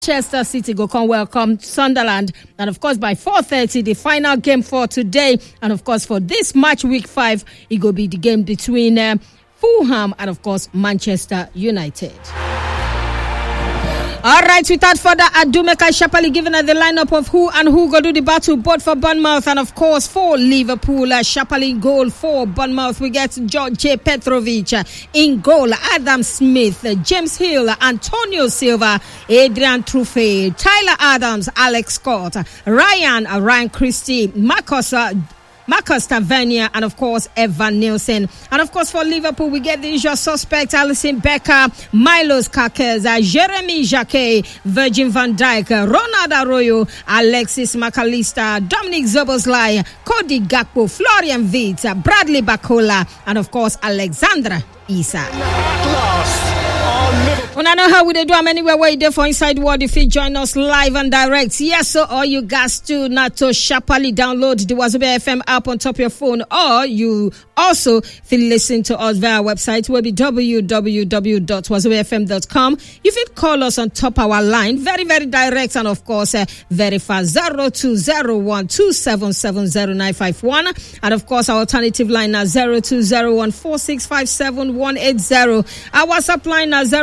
Manchester City go come welcome Sunderland, and of course by 4:30 the final game for today, and of course for this match week 5 it go be the game between Fulham and of course Manchester United. All right, without further ado, make I sharply given the lineup of who go do the battle, both for Bournemouth and of course for Liverpool. Sharply in goal for Bournemouth, we get George Petrovic. In goal, Adam Smith, James Hill, Antonio Silva, Adrian Truffet, Tyler Adams, Alex Scott, Ryan Christie, Marcus Tavernier, and of course Evan Nielsen. And of course for Liverpool we get the usual suspects: Alisson Becker, Milos Kakez, Jeremy Jacquet, Virgil van Dijk, Ronald Arroyo, Alexis McAllister, Dominic Szoboszlai, Cody Gakpo, Florian Wirtz, Bradley Barcola, and of course Alexandra Isak. When I know how we do them anywhere where you there for Inside World, if you join us live and direct. Yes, so all you guys do not to sharply download the Wazobia FM app on top of your phone, or you also listen to us via our website, will be www.wazobiafm.com. You can call us on top our line, very, very direct, and of course, very fast, 0201277091, and of course, our alternative line is 02014657180. Our WhatsApp line is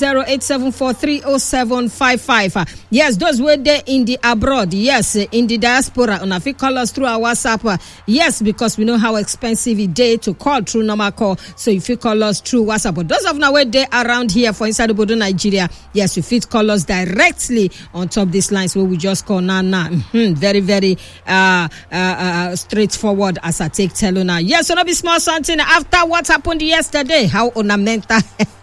09087430755. Yes, those were there in the abroad, yes, in the diaspora, and if you call us through our WhatsApp, yes, because we know how expensive it is to call through normal call, so if you call us through WhatsApp. But those of now where they around here for Inside Obodo Nigeria, yes, you fit call us directly on top these lines where we just call now. Very, very straightforward as I take tell you now. Yes, so not be small something after what happened yesterday. How ornamental.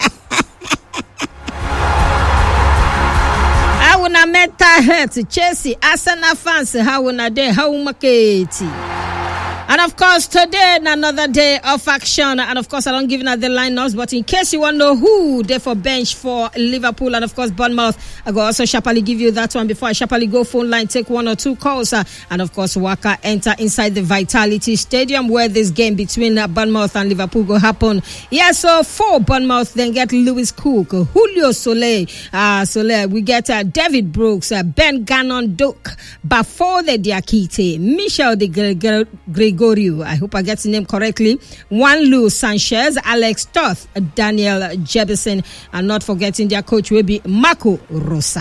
How una mental health, Chelsea, Arsenal fans, how una day, how market. And of course, today, another day of action. And of course, I don't give you the lineups, but in case you want to know who they for bench for Liverpool and of course Bournemouth, I go also sharply give you that one before I sharply go phone line, take one or two calls. And of course, Waka enter inside the Vitality Stadium where this game between Bournemouth and Liverpool go happen. Yeah, so for Bournemouth, then get Lewis Cook, Julio Soler, we get David Brooks, Ben Gannon Duke, Bafode Diakite, Michel de Gregorio, I hope I get the name correctly, Juanlu Sanchez, Alex Toth, Daniel Jebison, and not forgetting their coach will be Marco Rosa.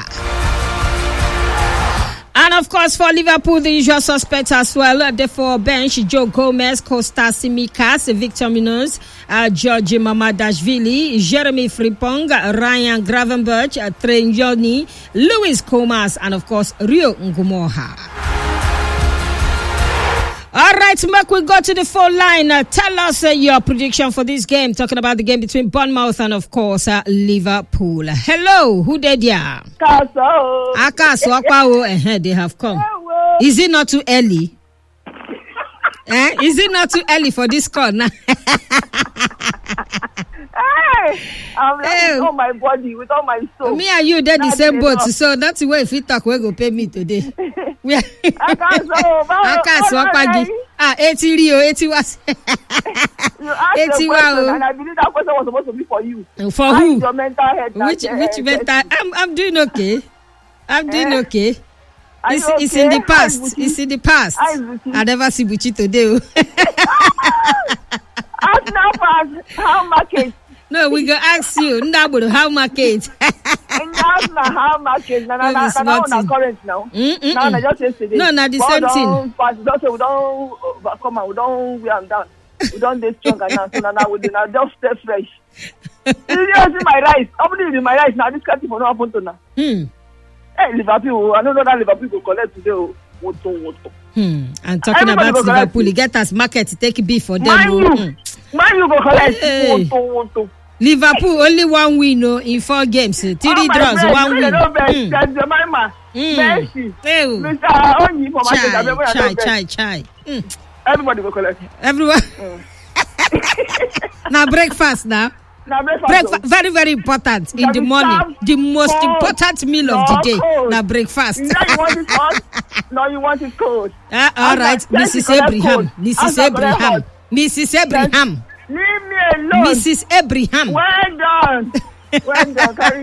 And of course for Liverpool, the usual suspects as well. Therefore bench, Joe Gomez, Costa Simikas, Victor Munoz, George Mamadashvili, Jeremy Frimpong, Ryan Gravenberch, Trenjoni, Luis Comas, and of course Rio Ngumoha. All right, Mark, we go to the phone line. Tell us your prediction for this game, talking about the game between Bournemouth and, of course, Liverpool. Hello, who did ya? Akaso, they have come. Is it not too early? Is it not too early for this call now? I'm with all my body, with all my soul. Me and you, they're the same boat, so that's the way if you talk, we're going to pay me today. I can't so 80 Rio, 80 was. You asked the question, and I believe that question was supposed to be for you. For how who? Is your mental health? Which mental? I'm doing okay. I'm doing okay. It's in the past. It's in the past. I never see Buchi today. Ask now, how market? No, we go ask you. Ndabudu, how market? How market? Now current now. Now just yesterday. No, not the same thing. We don't come and we don't we am down. We don't get stronger now. So now we do now just stay fresh. You see my rice. Opening my rice now. This can't even happen to now. Hey, Liverpool. I don't know that Liverpool will collect today. And talking about Liverpool, get us market to take beef for them. Man, you go collect. Liverpool only one win in 4 games, 3 draws, 1 win. Chai. Everybody go collect. Everyone. Now breakfast now. Breakfast, very, very important in the morning. The most important meal of the day. Now breakfast. You want it hot? No, you want it cold. All right, Mrs. Abraham. Leave me alone. Mrs. Abraham. Well done. Carry